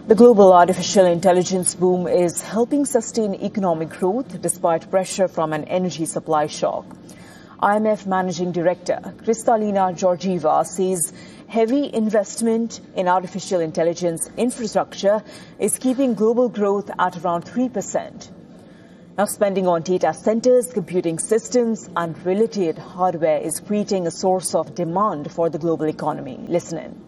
The global artificial intelligence boom is helping sustain economic growth despite pressure from an energy supply shock. IMF Managing Director Kristalina Georgieva says heavy investment in artificial intelligence infrastructure is keeping global growth at around 3%. Now, spending on data centers, computing systems and related hardware is creating a source of demand for the global economy. Listen in.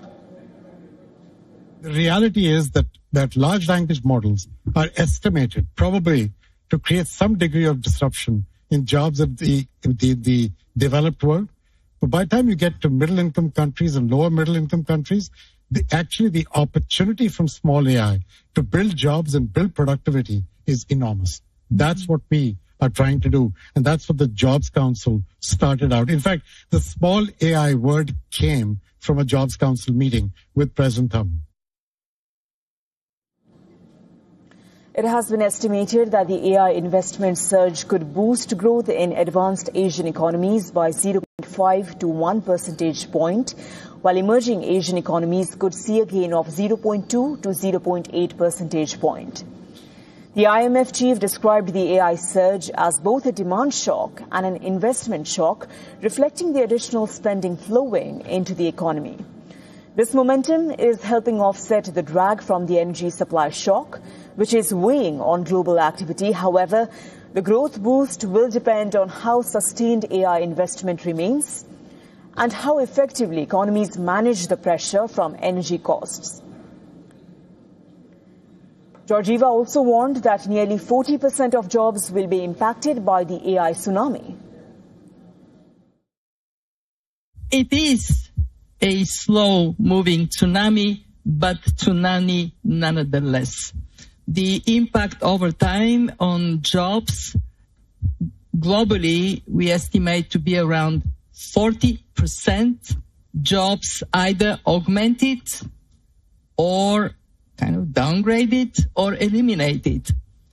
The reality is that large language models are estimated probably to create some degree of disruption in jobs of the developed world. But by the time you get to middle-income countries and lower middle-income countries, the opportunity from small AI to build jobs and build productivity is enormous. That's what we are trying to do. And that's what the Jobs Council started out. In fact, the small AI word came from a Jobs Council meeting with President Trump. It has been estimated that the AI investment surge could boost growth in advanced Asian economies by 0.5 to 1 percentage point, while emerging Asian economies could see a gain of 0.2 to 0.8 percentage point. The IMF chief described the AI surge as both a demand shock and an investment shock, reflecting the additional spending flowing into the economy. This momentum is helping offset the drag from the energy supply shock, which is weighing on global activity. However, the growth boost will depend on how sustained AI investment remains and how effectively economies manage the pressure from energy costs. Georgieva also warned that nearly 40% of jobs will be impacted by the AI tsunami. It is a slow-moving tsunami, but tsunami nonetheless. The impact over time on jobs globally, we estimate to be around 40% jobs either augmented or kind of downgraded or eliminated.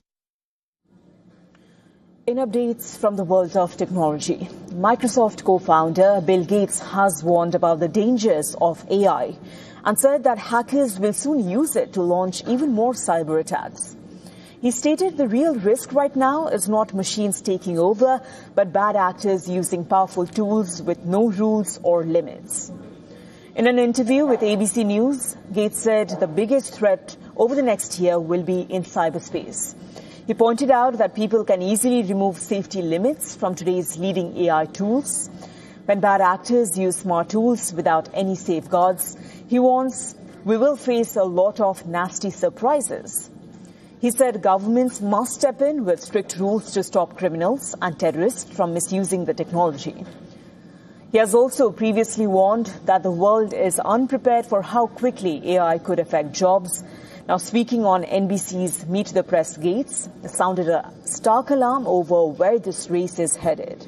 In updates from the world of technology, Microsoft co-founder Bill Gates has warned about the dangers of AI and said that hackers will soon use it to launch even more cyber attacks. He stated the real risk right now is not machines taking over, but bad actors using powerful tools with no rules or limits. In an interview with ABC News, Gates said the biggest threat over the next year will be in cyberspace. He pointed out that people can easily remove safety limits from today's leading AI tools. When bad actors use smart tools without any safeguards, he warns we will face a lot of nasty surprises. He said governments must step in with strict rules to stop criminals and terrorists from misusing the technology. He has also previously warned that the world is unprepared for how quickly AI could affect jobs. Now, speaking on NBC's Meet the Press, Gates sounded a stark alarm over where this race is headed.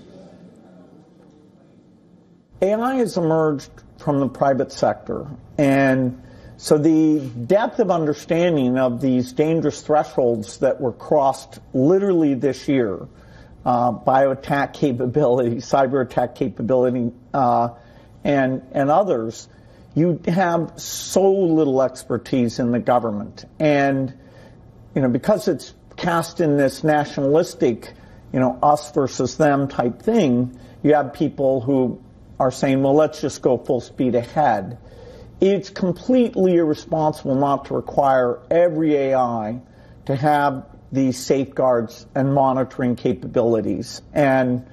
AI has emerged from the private sector, and so the depth of understanding of these dangerous thresholds that were crossed literally this year, bioattack capability, cyber attack capability, and others, you have so little expertise in the government. And, because it's cast in this nationalistic, us versus them type thing, you have people who are saying, well, let's just go full speed ahead. It's completely irresponsible not to require every AI to have these safeguards and monitoring capabilities. And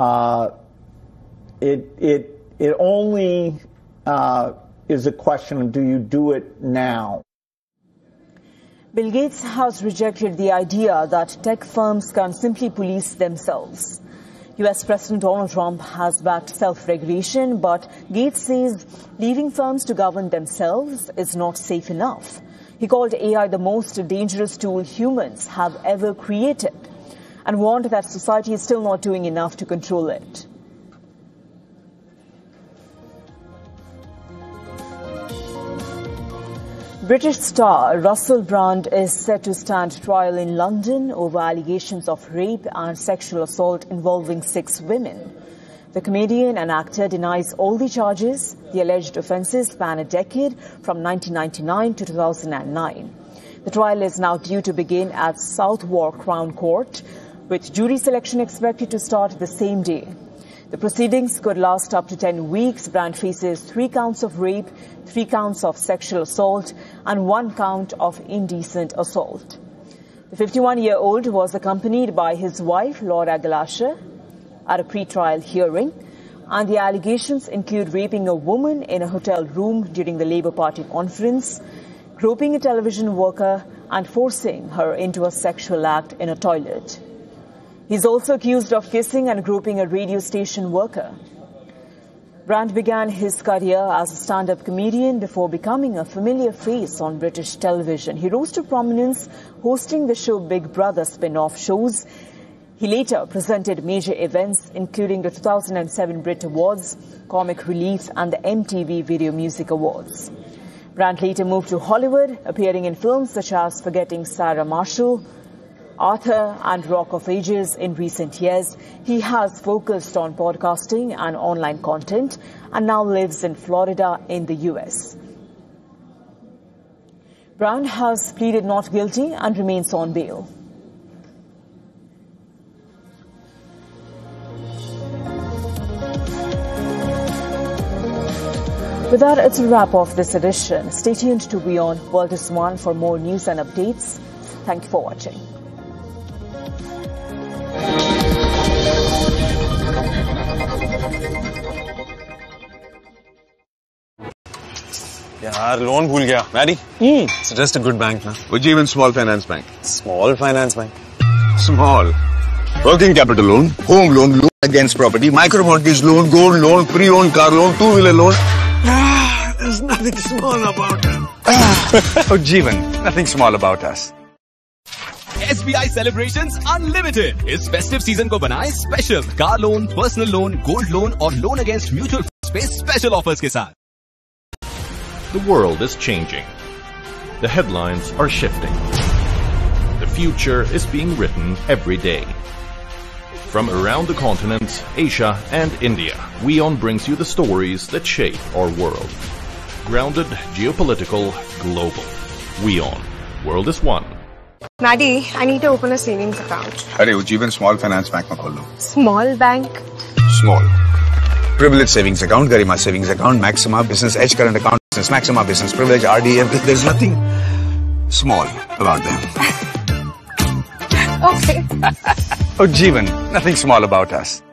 it only is a question of do you do it now? Bill Gates has rejected the idea that tech firms can simply police themselves. U.S. President Donald Trump has backed self-regulation, but Gates says leaving firms to govern themselves is not safe enough. He called AI the most dangerous tool humans have ever created and warned that society is still not doing enough to control it. British star Russell Brand is set to stand trial in London over allegations of rape and sexual assault involving 6 women. The comedian and actor denies all the charges. The alleged offences span a decade from 1999 to 2009. The trial is now due to begin at Southwark Crown Court, with jury selection expected to start the same day. The proceedings could last up to 10 weeks. Brand faces 3 counts of rape, 3 counts of sexual assault, and 1 count of indecent assault. The 51-year-old was accompanied by his wife, Laura Galasha, at a pre-trial hearing, and the allegations include raping a woman in a hotel room during the Labour Party conference, groping a television worker, and forcing her into a sexual act in a toilet. He's also accused of kissing and groping a radio station worker. Brand began his career as a stand-up comedian before becoming a familiar face on British television. He rose to prominence hosting the show Big Brother spin-off shows. He later presented major events including the 2007 Brit Awards, Comic Relief and the MTV Video Music Awards. Brand later moved to Hollywood, appearing in films such as Forgetting Sarah Marshall, Arthur and Rock of Ages. In recent years, he has focused on podcasting and online content and now lives in Florida in the US. Brand has pleaded not guilty and remains on bail. With that, it's a wrap of this edition. Stay tuned to Beyond World is One for more news and updates. Thank you for watching. यार loan भूल गया Maddie suggest a good bank ना Ujjivan Small Finance Bank. Small Finance Bank. Small. Working capital loan, home loan, loan against property, micro mortgage loan, gold loan, pre-owned car loan, two-wheeler loan. There's nothing small about us. Ujjivan, nothing small about us. SBI Celebrations Unlimited इस festive season को बनाए special car loan, personal loan, gold loan और loan against mutual funds पे special offers के साथ. The world is changing. The headlines are shifting. The future is being written every day. From around the continent, Asia and India, WION brings you the stories that shape our world. Grounded, geopolitical, global. WION. World is one. Maddie, I need to open a savings account. अरे Ujjivan Small Finance Bank में खोल लो. Small bank? Small. Privilege savings account, Garima savings account, Maxima Business Edge current account, Business Maxima Business Privilege, RDF. There's nothing small about them. Okay. Ujjivan, nothing small about us.